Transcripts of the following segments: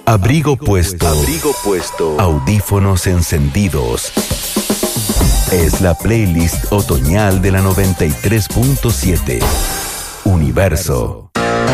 Abrigo puesto. Audífonos encendidos. Es la playlist otoñal de la 93.7. Universo.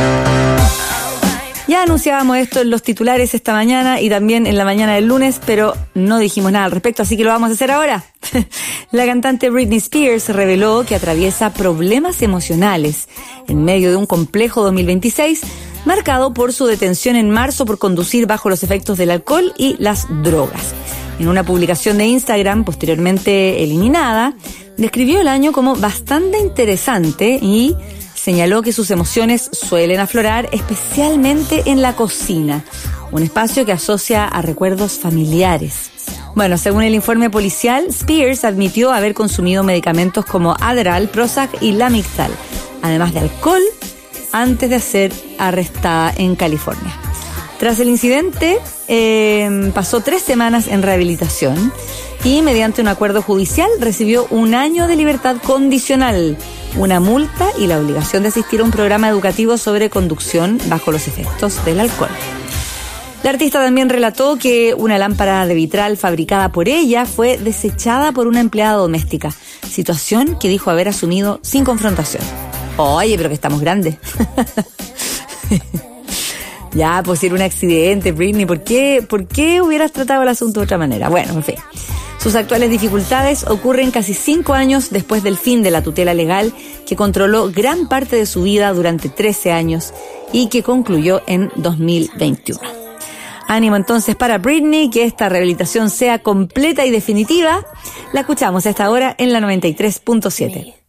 Ya anunciábamos esto en los titulares esta mañana y también en la mañana del lunes, pero no dijimos nada al respecto, así que lo vamos a hacer ahora. La cantante Britney Spears reveló que atraviesa problemas emocionales en medio de un complejo 2026 marcado por su detención en marzo por conducir bajo los efectos del alcohol y las drogas. En una publicación de Instagram, posteriormente eliminada, describió el año como bastante interesante y señaló que sus emociones suelen aflorar especialmente en la cocina, un espacio que asocia a recuerdos familiares. Bueno, según el informe policial, Spears admitió haber consumido medicamentos como Adderall, Prozac y Lamictal, además de alcohol, antes de ser arrestada en California. Tras el incidente, pasó 3 semanas en rehabilitación y mediante un acuerdo judicial recibió 1 año de libertad condicional, una multa y la obligación de asistir a un programa educativo sobre conducción bajo los efectos del alcohol. La artista también relató que una lámpara de vitral fabricada por ella fue desechada por una empleada doméstica, situación que dijo haber asumido sin confrontación. Oye, pero que estamos grandes. Ya, pues era un accidente, Britney. ¿Por qué hubieras tratado el asunto de otra manera? Bueno, en fin. Sus actuales dificultades ocurren casi 5 años después del fin de la tutela legal que controló gran parte de su vida durante 13 años y que concluyó en 2021. Ánimo entonces para Britney, que esta rehabilitación sea completa y definitiva. La escuchamos a esta hora en la 93.7.